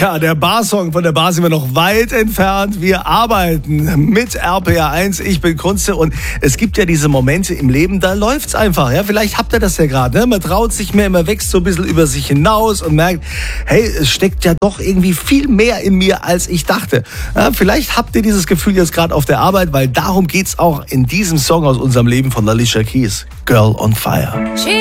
Ja, der Barsong, von der Bar sind wir noch weit entfernt. Wir arbeiten mit RPR1. Ich bin Kunze und es gibt ja diese Momente im Leben, da läuft's einfach. Ja, vielleicht habt ihr das ja gerade. Ne? Man traut sich mehr, man wächst so ein bisschen über sich hinaus und merkt, hey, es steckt ja doch irgendwie viel mehr in mir, als ich dachte. Ja, vielleicht habt ihr dieses Gefühl jetzt gerade auf der Arbeit, weil darum geht's auch in diesem Song aus unserem Leben von Alicia Keys, Girl on Fire.